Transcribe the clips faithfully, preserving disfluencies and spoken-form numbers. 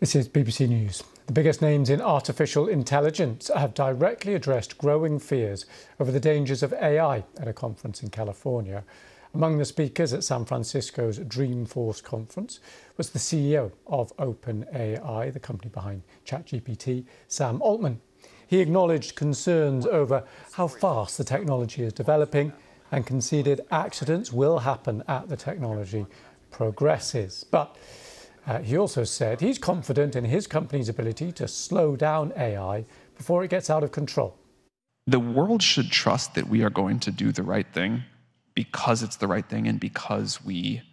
This is B B C News. The biggest names in artificial intelligence have directly addressed growing fears over the dangers of A I at a conference in California. Among the speakers at San Francisco's Dreamforce conference was the C E O of OpenAI, the company behind ChatGPT, Sam Altman. He acknowledged concerns over how fast the technology is developing and conceded accidents will happen as the technology progresses. But Uh, he also said he's confident in his company's ability to slow down A I before it gets out of control. The world should trust that we are going to do the right thing because it's the right thing and because we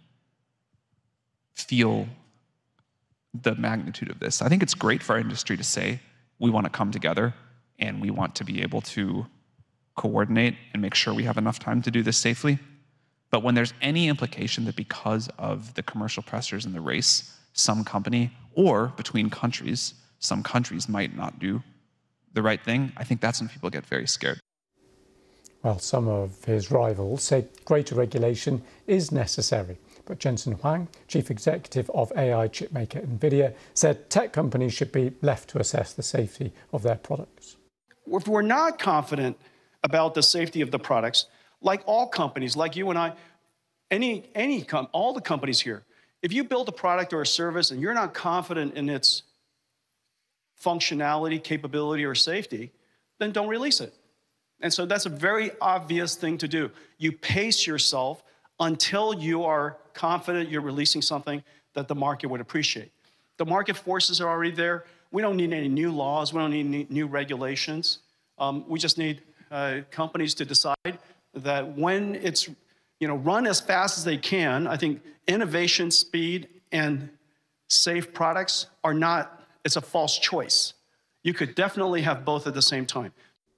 feel the magnitude of this. I think it's great for our industry to say we want to come together and we want to be able to coordinate and make sure we have enough time to do this safely. But when there's any implication that because of the commercial pressures in the race, some company or between countries, some countries might not do the right thing, I think that's when people get very scared. Well, some of his rivals say greater regulation is necessary. But Jensen Huang, chief executive of A I chipmaker NVIDIA, said tech companies should be left to assess the safety of their products. If we're not confident about the safety of the products, like all companies, like you and I, any, any com all the companies here, if you build a product or a service and you're not confident in its functionality, capability, or safety, then don't release it. And so that's a very obvious thing to do. You pace yourself until you are confident you're releasing something that the market would appreciate. The market forces are already there. We don't need any new laws. We don't need any new regulations. Um, we just need uh, companies to decide that when it's you know, run as fast as they can. I think innovation, speed, and safe products are not, it's a false choice. You could definitely have both at the same time.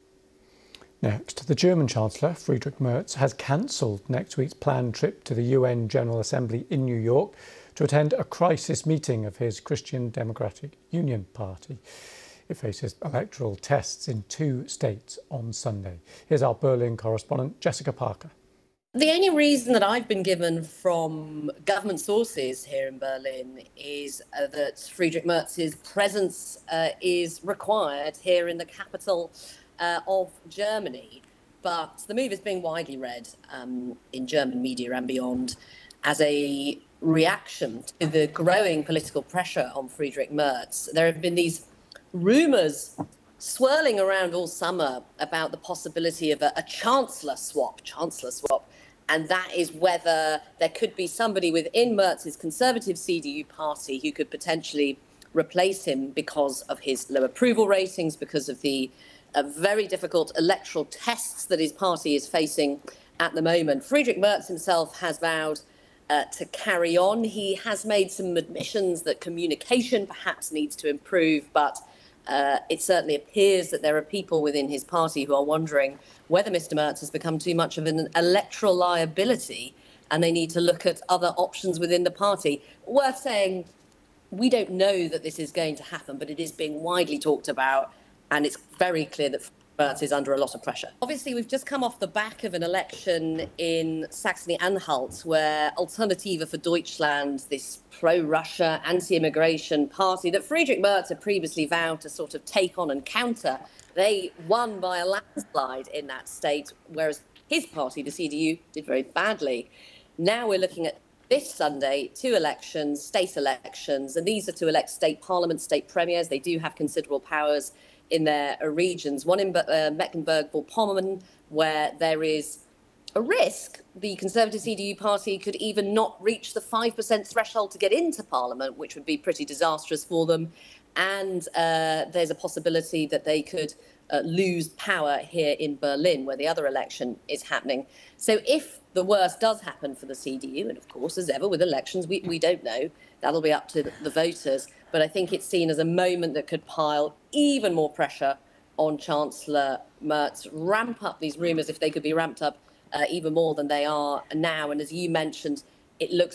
Next, the German Chancellor, Friedrich Merz, has cancelled next week's planned trip to the U N General Assembly in New York to attend a crisis meeting of his Christian Democratic Union Party. It faces electoral tests in two states on Sunday. Here's our Berlin correspondent, Jessica Parker. The only reason that I've been given from government sources here in Berlin is uh, that Friedrich Merz's presence uh, is required here in the capital uh, of Germany. But the move is being widely read um, in German media and beyond as a reaction to the growing political pressure on Friedrich Merz. There have been these rumours swirling around all summer about the possibility of a, a chancellor swap, chancellor swap. And that is whether there could be somebody within Merz's conservative C D U party who could potentially replace him because of his low approval ratings, because of the uh, very difficult electoral tests that his party is facing at the moment. Friedrich Merz himself has vowed uh, to carry on. He has made some admissions that communication perhaps needs to improve, but Uh, it certainly appears that there are people within his party who are wondering whether Mister Merz has become too much of an electoral liability and they need to look at other options within the party. Worth saying, we don't know that this is going to happen, but it is being widely talked about, and it's very clear that Merz is under a lot of pressure. Obviously, we've just come off the back of an election in Saxony-Anhalt where Alternative für Deutschland, this pro-Russia, anti-immigration party that Friedrich Merz had previously vowed to sort of take on and counter, they won by a landslide in that state, whereas his party, the C D U, did very badly. Now we're looking at this Sunday, two elections, state elections, and these are to elect state parliaments, state premiers. They do have considerable powers in their regions. One in uh, Mecklenburg-Vorpommern, where there is a risk the Conservative C D U party could even not reach the five percent threshold to get into Parliament, which would be pretty disastrous for them. And uh, there's a possibility that they could uh, lose power here in Berlin, where the other election is happening. So if the worst does happen for the C D U, and of course, as ever with elections, we, we don't know, that'll be up to the, the voters. But I think it's seen as a moment that could pile even more pressure on Chancellor Merz, ramp up these rumours if they could be ramped up uh, even more than they are now. And as you mentioned, it looks